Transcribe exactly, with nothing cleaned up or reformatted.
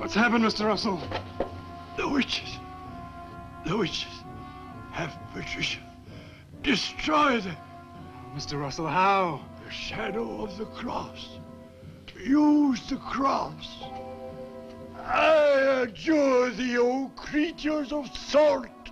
What's happened, Mister Russell? The witches. The witches have Patricia destroyed her. Mister Russell, how? The shadow of the cross. Use the cross. I adjure thee, O creatures of salt.